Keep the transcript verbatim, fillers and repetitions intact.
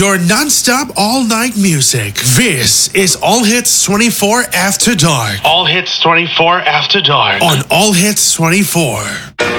your non-stop all-night music. This is All Hits twenty-four After Dark. All Hits twenty-four After Dark. On All Hits twenty-four.